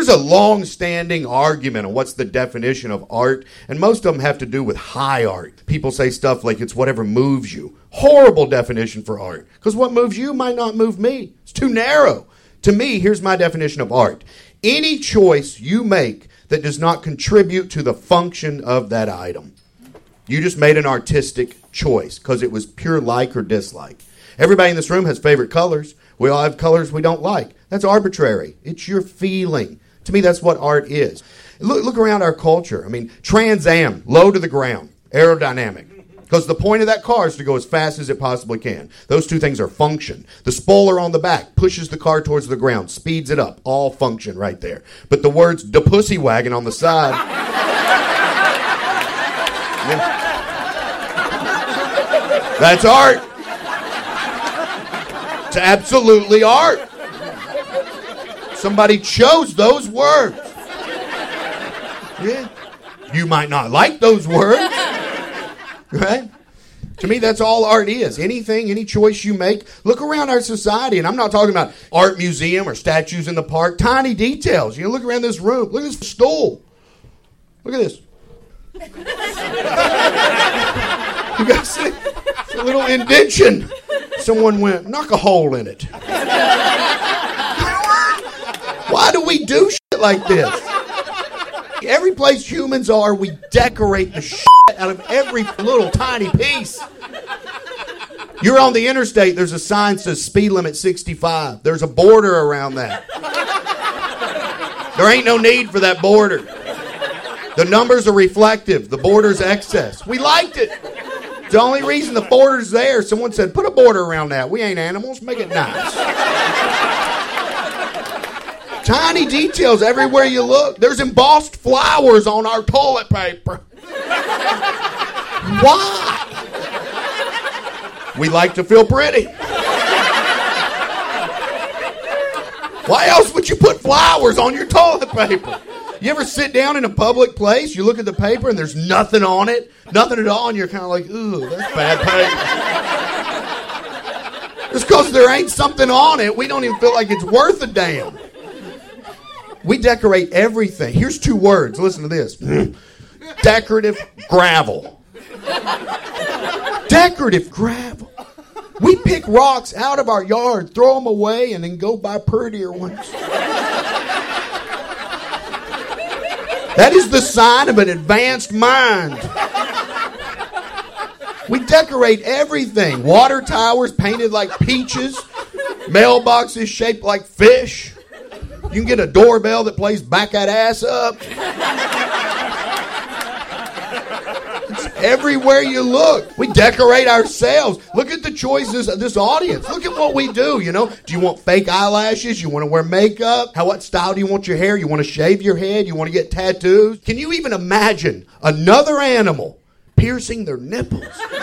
There's a long-standing argument on what's the definition of art, and most of them have to do with high art. People say stuff like it's whatever moves you. Horrible definition for art, because what moves you might not move me. It's too narrow. To me, here's my definition of art. Any choice you make that does not contribute to the function of that item. You just made an artistic choice because it was pure like or dislike. Everybody in this room has favorite colors. We all have colors we don't like. That's arbitrary. It's your feeling. To me, that's what art is. Look around our culture. I mean, Trans Am, low to the ground, aerodynamic. Because the point of that car is to go as fast as it possibly can. Those two things are function. The spoiler on the back pushes the car towards the ground, speeds it up. All function right there. But the words, "the pussy wagon" on the side. That's art. It's absolutely art. Somebody chose those words. Yeah. You might not like those words. Right? To me, that's all art is. Anything, any choice you make. Look around our society, and I'm not talking about art museum or statues in the park. Tiny details. You look around this room. Look at this stool. Look at this. You guys see? It's a little indention. Someone went, knock a hole in it. Why do we do shit like this? Every place humans are, we decorate the shit out of every little tiny piece. You're on the interstate, there's a sign that says speed limit 65. There's a border around that. There ain't no need for that border. The numbers are reflective. The border's excess. We liked it. The only reason the border's there, someone said, put a border around that. We ain't animals. Make it nice. Tiny details everywhere you look. There's embossed flowers on our toilet paper. Why? We like to feel pretty. Why else would you put flowers on your toilet paper? You ever sit down in a public place, you look at the paper and there's nothing on it, nothing at all, and you're kind of like, ooh, that's bad paper. Just because there ain't something on it, we don't even feel like it's worth a damn. We decorate everything. Here's two words. Listen to this. Decorative gravel. Decorative gravel. We pick rocks out of our yard, throw them away, and then go buy prettier ones. That is the sign of an advanced mind. We decorate everything. Water towers painted like peaches. Mailboxes shaped like fish. You can get a doorbell that plays back that ass up. It's everywhere you look. We decorate ourselves. Look at the choices of this audience. Look at what we do, you know. Do you want fake eyelashes? You want to wear makeup? What style do you want your hair? You want to shave your head? You want to get tattoos? Can you even imagine another animal piercing their nipples?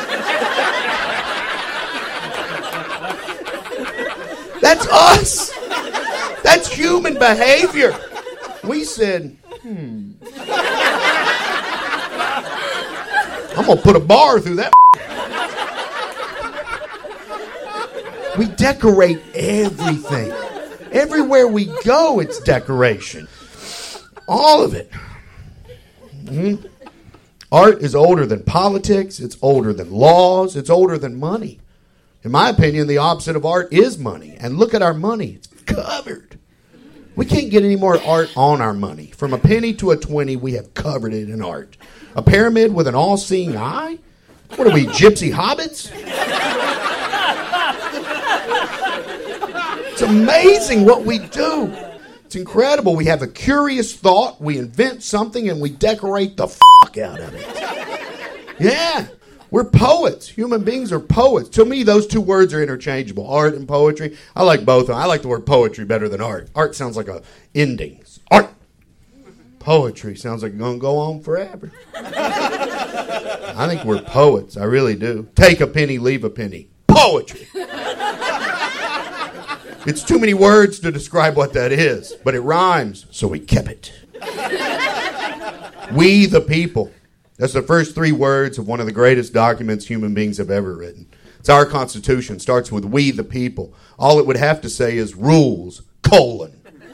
That's us. That's human behavior. We said, I'm going to put a bar through that. We decorate everything. Everywhere we go, it's decoration. All of it. Mm-hmm. Art is older than politics. It's older than laws. It's older than money. In my opinion, the opposite of art is money. And look at our money. It's covered. We can't get any more art on our money. From a penny to a 20, we have covered it in art. A pyramid with an all-seeing eye? What are we, gypsy hobbits? It's amazing what we do. It's incredible. We have a curious thought, we invent something, and we decorate the fuck out of it. Yeah. We're poets. Human beings are poets. To me, those two words are interchangeable. Art and poetry. I like both. I like the word poetry better than art. Art sounds like a ending. Art. Poetry sounds like it's going to go on forever. I think we're poets. I really do. Take a penny, leave a penny. Poetry. It's too many words to describe what that is, but it rhymes, so we kept it. We the people. That's the first three words of one of the greatest documents human beings have ever written. It's our Constitution. It starts with we the people. All it would have to say is rules, :